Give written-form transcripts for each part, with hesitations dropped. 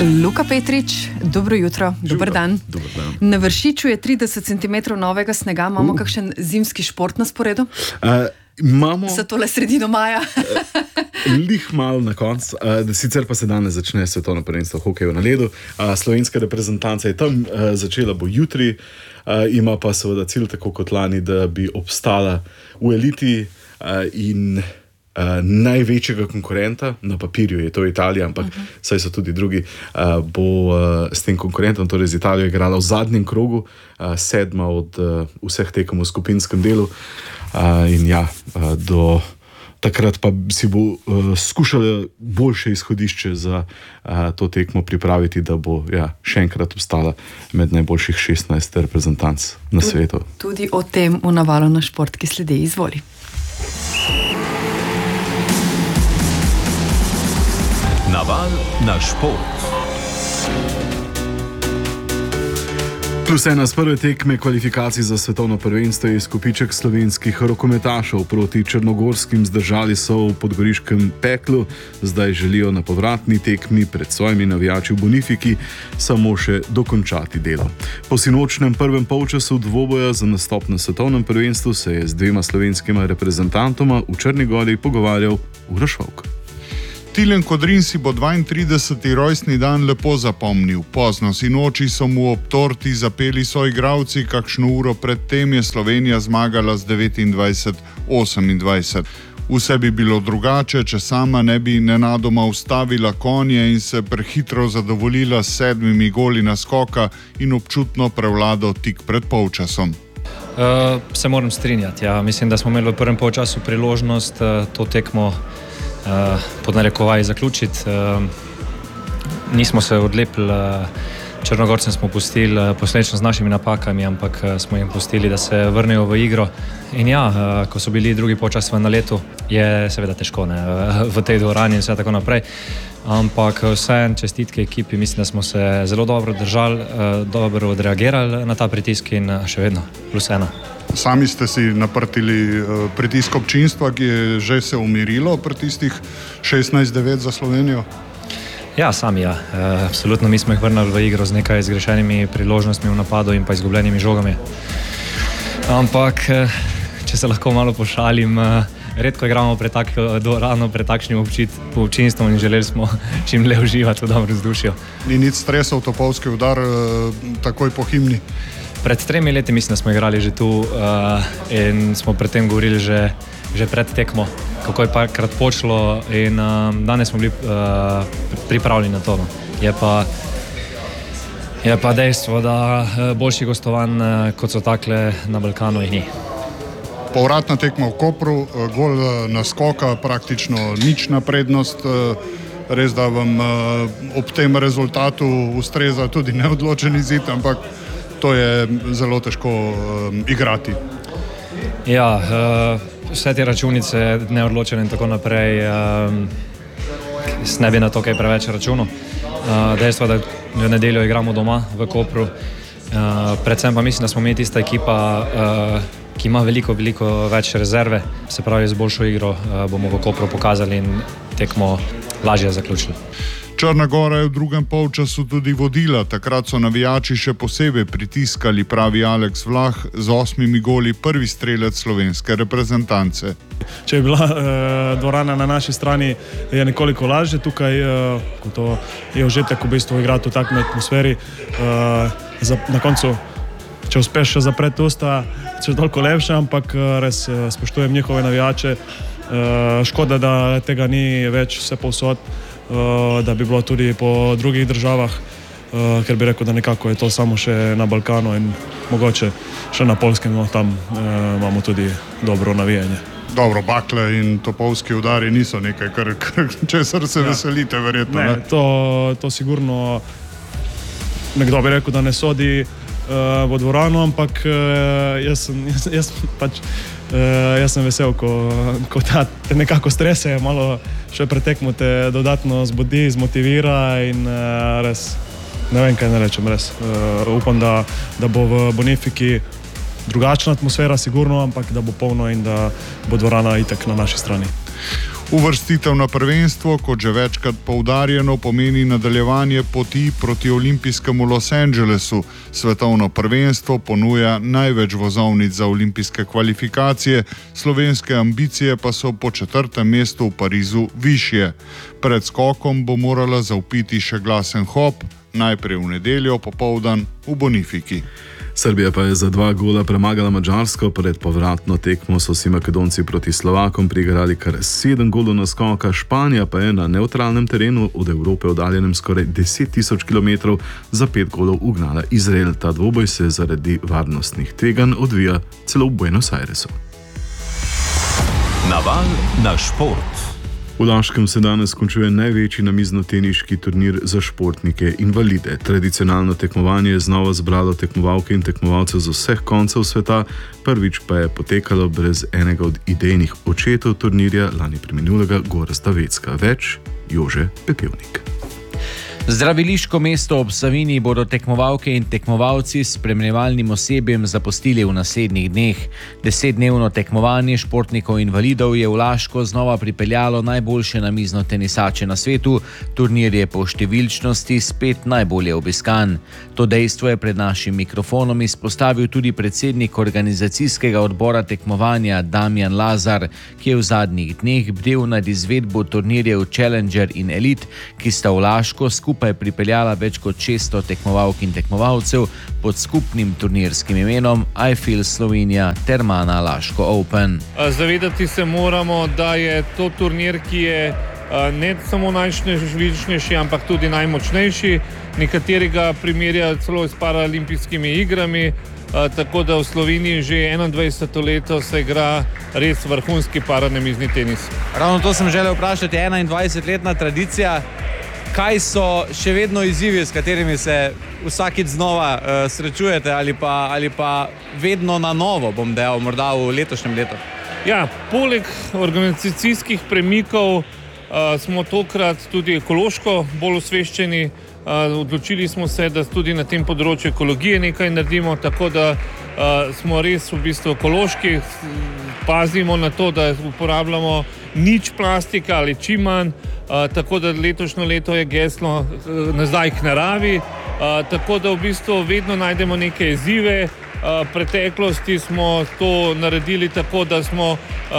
Luka Petrič, dobro jutro, dober dan. Na Vršiču je 30 cm novega snega, imamo kakšen zimski šport na sporedu? Imamo. Za tole sredino maja. Lih malo na koncu, sicer pa se danes začne svetovno prvenstvo hokeja na ledu. Slovenska reprezentanca je tam, začela bo jutri, ima pa seveda cilj, tako kot lani, da bi obstala v eliti in največjega konkurenta, na papirju je to Italija, ampak saj so tudi drugi, bo s tem konkurentom, torej z Italijo, igrala v zadnjem krogu, 7. od vseh tekem v skupinskem delu. In ja, do takrat pa si bo skušala boljše izhodišče za to tekmo pripraviti, da bo še enkrat obstala med najboljših 16 reprezentanc na svetu. Tudi o tem v navalu na šport, ki sledi, izvoli. Naval na šport. +1 z prve tekme kvalifikacij za svetovno prvenstvo je izkupiček slovenskih rokometašov. Proti črnogorskim zdržali so v podgoriškem Peklu, zdaj želijo na povratni tekmi pred svojimi navijači v Bonifiki samo še dokončati delo. Po sinočnem prvem polčasu dvoboja za nastop na svetovnem prvenstvu se je z dvema slovenskima reprezentantoma v Črni Gori pogovarjal Uroš Volk. Tilen Kodrin si bo 32. rojstni dan lepo zapomnil. Pozno sinoči so mu ob torti zapeli soigralci, kakšno uro predtem je Slovenija zmagala z 29-28. Vse bi bilo drugače, če sama ne bi nenadoma ustavila konje in se prehitro zadovoljila s 7 goli naskoka in občutno prevlado tik pred polčasom. Se moram strinjati. Ja. Mislim, da smo imeli v prvem polčasu priložnost to tekmo pod narekovaji zaključiti. Nismo se odlepili, Črnogorcem smo pustili posledično z našimi napakami, ampak smo jim pustili, da se vrnejo v igro. In ja, ko so bili drugi polčas v naletu, je seveda težko v tej dvorani in vse tako naprej. Ampak vseeno čestitke ekipi, mislim, da smo se zelo dobro držali, dobro odreagirali na ta pritisk in še vedno +1. Sami ste si naprtili pritisk občinstva, ki je že se umirilo pri tistih 16-9 za Slovenijo? Ja, sami ja. Absolutno mi smo jih vrnili v igro z nekaj zgrešenimi priložnostmi v napadu in pa izgubljenimi žogami. Ampak, če se lahko malo pošalim, redko igramo pred dvorano, pred takšnim občinstvom in želeli smo čim le uživati v dobrem vzdušju. Ni nič stresov, topovski udar takoj po himni? Pred 3 leti mislim, da smo igrali že tu in smo pred tem govorili že pred tekmo, kako je parkrat počelo in danes smo bili pripravljeni na to. Je pa dejstvo, da boljših gostovanj kot so takle na Balkanu jih ni. Povratna tekma v Kopru, gol naskoka, praktično nična prednost. Res, da vam ob tem rezultatu ustreza tudi neodločen izid, ampak to je zelo težko igrati. Ja, vse te računice, neodločene in tako naprej, ne bi na to kaj preveč računal. Dejstvo, da v nedeljo igramo doma v Kopru. Predvsem pa mislim, da smo mi tista ekipa, ki ima veliko več rezerve. Se pravi, z boljšo igro bomo v Kopru pokazali in tekmo lažje zaključili. Črna Gora je v drugem polčasu tudi vodila, takrat so navijači še posebej pritiskali, pravi Aleks Vlah, z 8 goli prvi strelec slovenske reprezentance. Če je bila dvorana na naši strani, je nekoliko lažje tukaj, ko to je užitek v bistvu igrati v takšni atmosferi. Na koncu, če uspeš še zapreti usta, če toliko lepše, ampak res spoštujem njihove navijače. Škoda, da tega ni več vse povsod, da bi bilo tudi po drugih državah, ker bi rekel, da nekako je to samo še na Balkanu in mogoče še na Poljskem, no, tam imamo tudi dobro navijanje. Dobro, bakle in topovski udari niso nekaj, česar se veselite verjetno. Ne, to sigurno nekdo bi rekel, da ne sodi v dvorano, ampak jaz sem vesel, ko te nekako strese, malo še pretekmo te dodatno zbudi, zmotivira in res ne vem, kaj ne rečem, res. Upam, da bo v Bonifiki drugačna atmosfera, sigurno, ampak da bo polno in da bo dvorana itak na naši strani. Uvrstitev na prvenstvo, kot že večkrat poudarjeno, pomeni nadaljevanje poti proti olimpijskemu Los Angelesu. Svetovno prvenstvo ponuja največ vozovnic za olimpijske kvalifikacije, slovenske ambicije pa so po 4. mestu v Parizu višje. Pred skokom bo morala zavpiti še glasen hop, najprej v nedeljo popoldan v Bonifiki. Srbija pa je za 2 gola premagala Madžarsko, pred povratno tekmo so si Makedonci proti Slovakom priigrali kar 7 golov naskoka, Španija pa je na nevtralnem terenu od Evrope oddaljenem skoraj 10.000 km za 5 golov ugnala Izrael. Ta dvoboj se zaradi varnostnih tveganj odvija celo v Buenos Airesu. Naval na šport. V Laškem se danes končuje največji namiznoteniški turnir za športnike invalide. Tradicionalno tekmovanje je znova zbralo tekmovalke in tekmovalce z vseh koncev sveta, prvič pa je potekalo brez enega od idejnih očetov turnirja, lani preminulega Gorazda Vecka. Več Jože Pepevnik. Zdraviliško mesto ob Savinji bodo tekmovalke in tekmovalci s spremljevalnim osebjem zapustili v naslednjih dneh. 10-dnevno tekmovanje športnikov invalidov je v Laško znova pripeljalo najboljše namiznotenisače na svetu. Turnir je po številčnosti spet najbolje obiskan. To dejstvo je pred našim mikrofonom izpostavil tudi predsednik organizacijskega odbora tekmovanja Damjan Lazar, ki je v zadnjih dneh bdel nad izvedbo turnirjev Challenger in Elite, ki sta v Laško skupaj pripeljala več kot 600 tekmovalk in tekmovalcev pod skupnim turnirskim imenom I Feel Slovenia Termana Laško Open. Zavedati se moramo, da je to turnir, ki je ne samo najštevilčnejši, ampak tudi najmočnejši. Nekateri ga primerjajo celo s paraolimpijskimi igrami, tako da v Sloveniji že 21. leto se igra res vrhunski paranamizni tenis. Ravno to sem želel vprašati, 21-letna tradicija. Kaj so še vedno izzivi, s katerimi se vsakič znova srečujete ali pa vedno na novo, bom dejal, morda v letošnjem letu? Ja, poleg organizacijskih premikov smo tokrat tudi ekološko bolj osveščeni. Odločili smo se, da tudi na tem področju ekologije nekaj naredimo, tako da smo res v bistvu ekološki. Pazimo na to, da uporabljamo nič plastika ali čim manj, tako da letošnje leto je geslo nazaj k naravi, tako da v bistvu vedno najdemo neke izzive. V preteklosti smo to naredili tako, da smo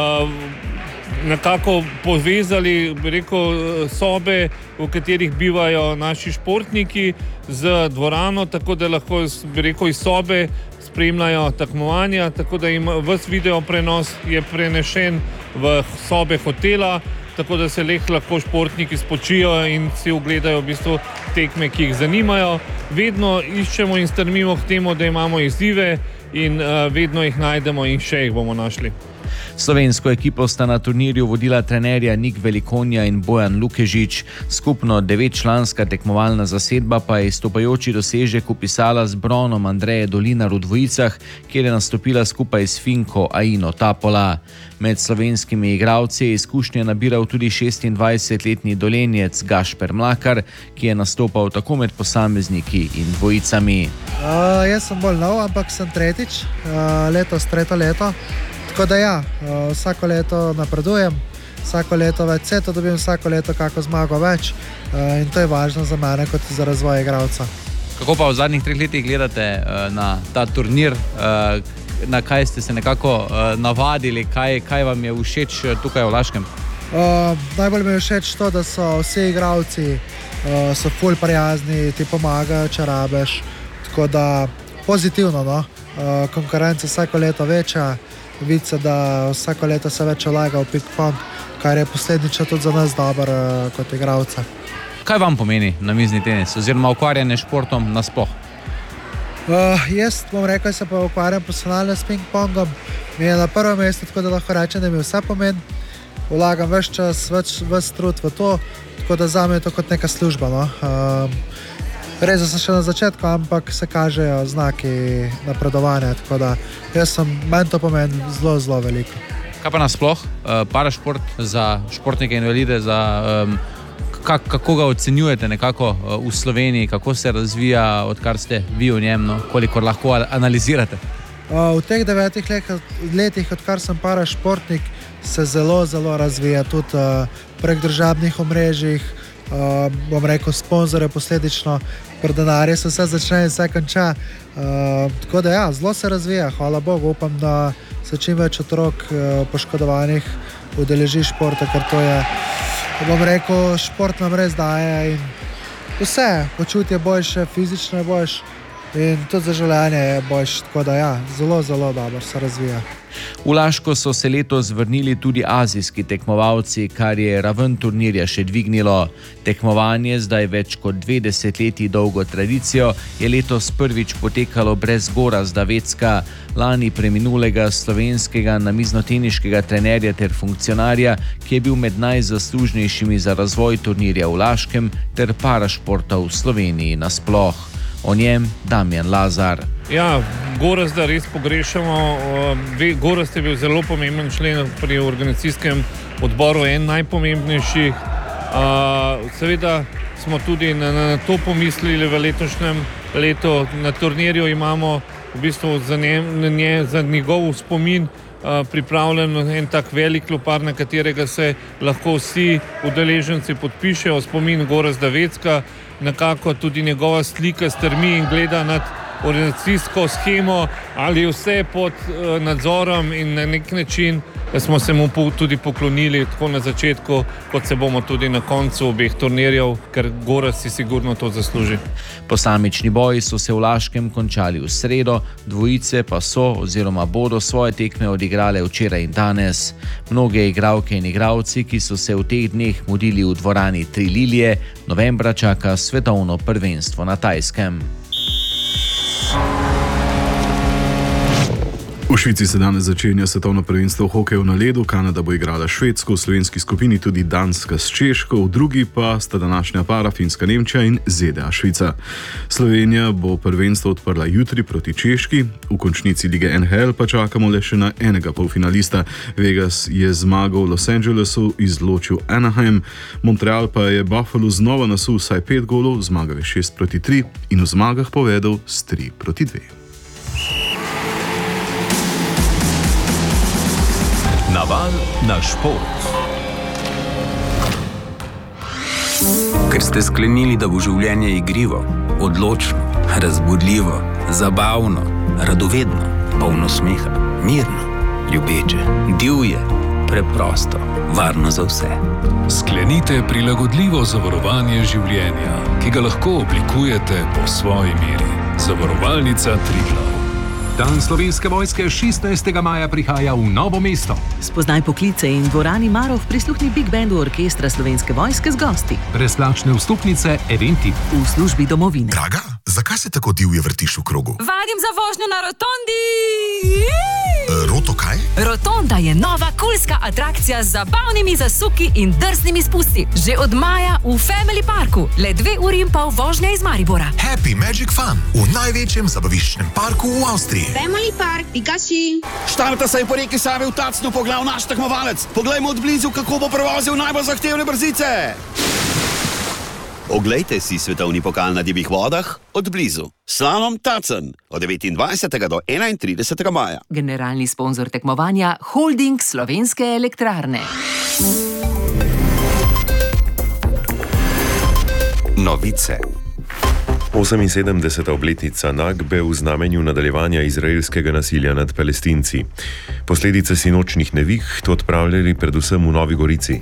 nekako povezali, sobe, v katerih bivajo naši športniki, z dvorano, tako da lahko, iz sobe spremljajo tekmovanja, tako da jim ves video prenos je prenešen v sobe hotela, tako da se lahko športniki spočijo in si ogledajo v bistvu tekme, ki jih zanimajo. Vedno iščemo in strmimo k temu, da imamo izzive in vedno jih najdemo in še jih bomo našli. Slovensko ekipo sta na turnirju vodila trenerja Nik Velikonja in Bojan Lukežič. Skupno 9-članska tekmovalna zasedba pa je izstopajoči dosežek upisala z bronom Andreje Dolinar v dvojicah, kjer je nastopila skupaj s Finko Aino Tapola. Med slovenskimi igralci je izkušnje nabiral tudi 26-letni Dolenjec Gašper Mlakar, ki je nastopal tako med posamezniki in dvojicami. Jaz sem bolj nov, ampak sem tretjič, letos tretje leto. Tako da ja, vsako leto napredujem, vsako leto več setov dobim, vsako leto kako zmago več in to je važno za mene kot za razvoj igralca. Kako pa v zadnjih 3 letih gledate na ta turnir, na kaj ste se nekako navadili, kaj vam je všeč tukaj v Laškem? Najbolj mi je všeč to, da so vsi igralci so ful prijazni, ti pomagajo, če rabeš, tako da pozitivno, no? Konkurenca vsako leto večja. Vidi se, da vsako leto se več vlaga v ping-pong, kar je posledično tudi za nas dobro kot igralca. Kaj vam pomeni namizni tenis oziroma ukvarjanje športom nasploh? Jaz bom rekel, da se pa ukvarjam profesionalno s ping-pongom. Mi je na prvem mestu, tako da lahko rečem, da mi vse pomeni. Vlagam več čas, več trud v to, tako da zame je to kot neka služba. No? Res sem še na začetku, ampak se kažejo znaki napredovanja, tako da meni to pomeni zelo, zelo veliko. Kaj pa nasploh? Parašport za športnike invalide, kako ga ocenjujete nekako v Sloveniji, kako se razvija, odkar ste vi v njem, no? Kolikor lahko analizirate? V teh 9 letih, odkar sem parašportnik, se zelo, zelo razvija tudi prek državnih omrežjih, bom rekel, sponzore posledično, ker denarje se vse začne in vse konča. Tako da ja, zelo se razvija, hvala Bogu, upam, da se čim več otrok poškodovanih udeleži športa, ker to je, bom rekel, šport nam res daje in vse, počutje boljše, fizično je boljše in tudi za življenje je boljše, tako da ja, zelo, zelo dobro se razvija. V Laško so se letos vrnili tudi azijski tekmovalci, kar je raven turnirja še dvignilo. Tekmovanje, zdaj več kot 2 desetletji dolgo tradicijo, je letos prvič potekalo brez Gorazda Vecka, lani preminulega slovenskega namiznoteniškega trenerja ter funkcionarja, ki je bil med najzaslužnejšimi za razvoj turnirja v Laškem ter parašporta v Sloveniji nasploh. O njem Damjan Lazar. Ja, Gorazda res pogrešamo. Gorazd je bil zelo pomemben člen pri organizacijskem odboru, en najpomembnejših. Seveda smo tudi na to pomislili v letošnjem letu. Na turnirju imamo v bistvu za njegov spomin pripravljen en tak velik lopar, na katerega se lahko vsi udeleženci podpišejo, spomin Gorazda Vecka. Nekako tudi njegova slika strmi in gleda nad organizacijsko shemo, ali vse pod nadzorom, in na nek način smo se mu tudi poklonili tako na začetku, kot se bomo tudi na koncu obeh turnirjev, ker Gorazd si sigurno to zasluži. Posamični boji so se v Laškem končali v sredo, dvojice pa so oziroma bodo svoje tekme odigrale včeraj in danes. Mnoge igralke in igralci, ki so se v teh dneh mudili v dvorani Tri Lilije, novembra čaka svetovno prvenstvo na Tajskem. V Švici se danes začenja svetovno prvenstvo v hokeju na ledu. Kanada bo igrala Švedsko, v slovenski skupini tudi Danska s Češko, v drugi pa sta današnja para Finska Nemčija in ZDA Švica. Slovenija bo prvenstvo odprla jutri proti Češki, v končnici lige NHL pa čakamo le še na enega polfinalista. Vegas je zmagal v Los Angelesu izločil Anaheim, Montreal pa je Buffalo znova nasul vsaj 5 golov, zmagal je 6-3 in v zmagah povedal s 3-2. Naval na šport. Ker ste sklenili, da bo življenje igrivo, odločno, razbudljivo, zabavno, radovedno, polno smeha, mirno, ljubeče, divje, preprosto, varno za vse. Sklenite prilagodljivo zavarovanje življenja, ki ga lahko oblikujete po svoji meri. Zavarovalnica Triglav. Dan Slovenske vojske 16. maja prihaja v Novo mesto. Spoznaj poklice in dvorani Marof prisluhni Big Bandu orkestra Slovenske vojske z gosti. Brezplačne vstopnice, eventi. V službi domovine. Draga, zakaj se tako divje vrtiš v krogu? Vadim za vožnjo na rotondi! Roto kaj? Rotonda je nova kulska atrakcija z zabavnimi zasuki in drznimi spusti. Že od maja v Family Parku, le 2 uri in pol vožnja iz Maribora. Happy Magic Fun v največjem zabaviščnem parku v Avstriji. Family Park, Pikachu. Štarta se je po reki Savi v Tacnu pogledal naš tekmovalec. Poglejmo od blizu, kako bo prevozil najbolj zahtevne brzice. Oglejte si svetovni pokal na divjih vodah od blizu. Slalom Tacen od 29. do 31. maja. Generalni sponzor tekmovanja Holding Slovenske elektrarne. Novice. 78. obletnica Nakbe v znamenju nadaljevanja izraelskega nasilja nad Palestinci. Posledice sinočnih neviht odpravljali predvsem v Novi Gorici.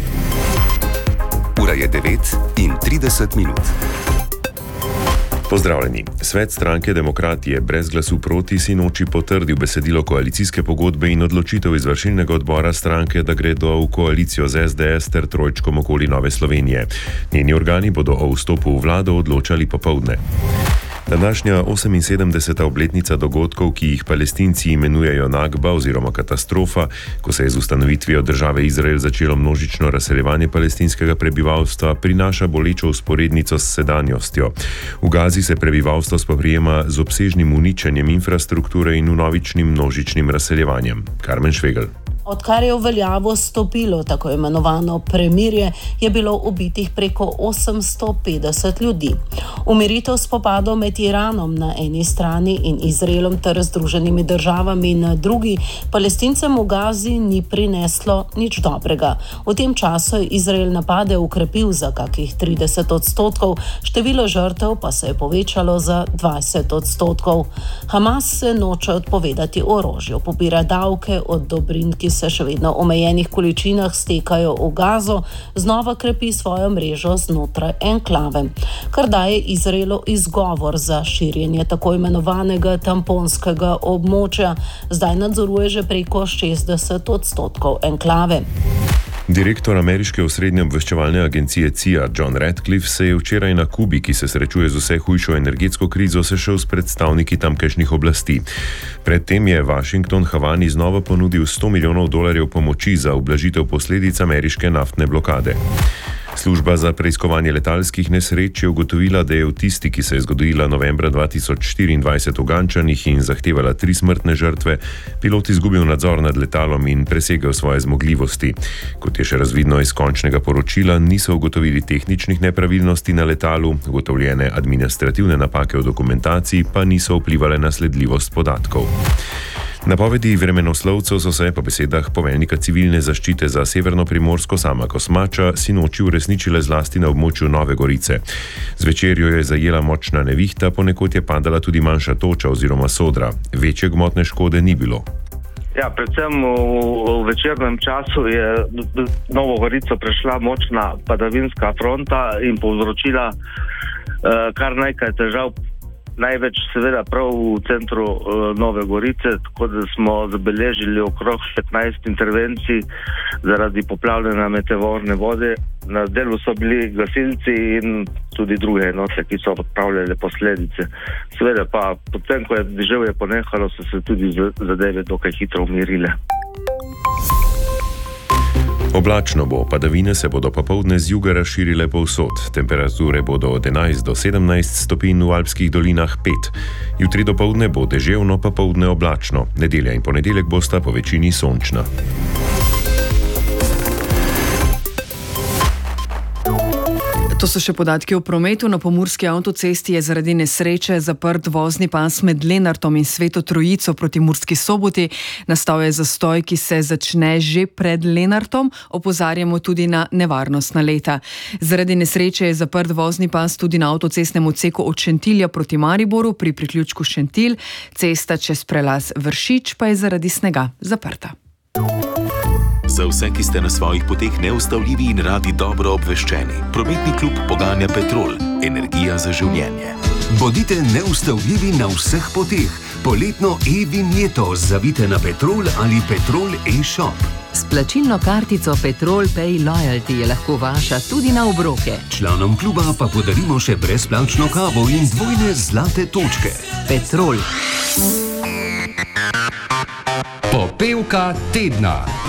Ura je 9:30. Pozdravljeni. Svet stranke Demokrati je brez glasu proti sinoči potrdil besedilo koalicijske pogodbe in odločitev izvršilnega odbora stranke, da gredo v koalicijo z SDS ter trojčkom okoli Nove Slovenije. Njeni organi bodo o vstopu v vlado odločali popoldne. Današnja 78. obletnica dogodkov, ki jih Palestinci imenujejo Nakba oziroma katastrofa, ko se je z ustanovitvijo države Izrael začelo množično razseljevanje palestinskega prebivalstva, prinaša bolečo vzporednico s sedanjostjo. V Gazi se prebivalstvo spoprijema z obsežnim uničenjem infrastrukture in vnovičnim množičnim razseljevanjem. Karmen Švegel. Odkar je v veljavo stopilo tako imenovano premirje, je bilo ubitih preko 850 ljudi. Umiritev spopadov med Iranom na eni strani in Izraelom ter Združenimi državami na drugi Palestincem v Gazi ni prineslo nič dobrega. V tem času je Izrael napade ukrepil za kakih 30%, število žrtev pa se je povečalo za 20%. Hamas se noče odpovedati orožju, pobira davke od dobrin, ki se še vedno v omejenih količinah stekajo v Gazo, znova krepi svojo mrežo znotraj enklave, kar daje Izraelu izgovor za širjenje tako imenovanega tamponskega območja. Zdaj nadzoruje že preko 60% enklave. Direktor ameriške osrednje obveščevalne agencije CIA John Ratcliffe se je včeraj na Kubi, ki se srečuje z vse hujšo energetsko krizo, sešel s predstavniki tamkajšnjih oblasti. Predtem je Washington Havani znova ponudil $100 milijonov pomoči za ublažitev posledic ameriške naftne blokade. Služba za preiskovanje letalskih nesreč je ugotovila, da je v tisti, ki se je zgodila novembra 2024 v Gančanih in zahtevala 3 smrtne žrtve, pilot izgubil nadzor nad letalom in presegel svoje zmogljivosti. Kot je še razvidno iz končnega poročila, niso ugotovili tehničnih nepravilnosti na letalu, ugotovljene administrativne napake v dokumentaciji pa niso vplivale na sledljivost podatkov. Napovedi vremenoslovcev so se po besedah poveljnika civilne zaščite za severno Primorsko Sama Kosmača sinoči uresničile zlasti na območju Nove Gorice. Zvečer jo je zajela močna nevihta, ponekod je padala tudi manjša toča oziroma sodra. Večje gmotne škode ni bilo. Ja, predvsem v večernem času je Novo Gorico prešla močna padavinska fronta in povzročila kar nekaj težav. Največ seveda prav v centru Nove Gorice, tako da smo zabeležili okrog 15 intervencij zaradi poplavljanja meteorne vode. Na delu so bili gasilci in tudi druge enote, ki so odpravljale posledice. Seveda pa potem, ko je deževje ponehalo, so se tudi zadeve dokaj hitro umirile. Oblačno bo, padavine se bodo popoldne z juga razširile povsod. Temperature bodo od 11 do 17 stopinj v Alpskih dolinah 5. Jutri dopoldne bo deževno, popoldne oblačno. Nedelja in ponedeljek bosta po večini sončna. To so še podatki o prometu. Na pomurski avtocesti je zaradi nesreče zaprt vozni pas med Lenartom in Sveto Trojico proti Murski Soboti. Nastal je zastoj, ki se začne že pred Lenartom. Opozarjamo tudi na nevarnostna leta. Zaradi nesreče je zaprt vozni pas tudi na avtocestnem odseku od Šentilja proti Mariboru pri priključku Šentilj. Cesta čez prelaz Vršič pa je zaradi snega zaprta. Za vse, ki ste na svojih poteh neustavljivi in radi dobro obveščeni, prometni klub poganja Petrol, energija za življenje. Bodite neustavljivi na vseh poteh. Poletno e-vinjeto zavite na Petrol ali Petrol e-shop. S plačilno kartico Petrol Pay Loyalty je lahko vaša tudi na obroke. Članom kluba pa podarimo še brezplačno kavo in dvojne zlate točke. Petrol. Popevka tedna.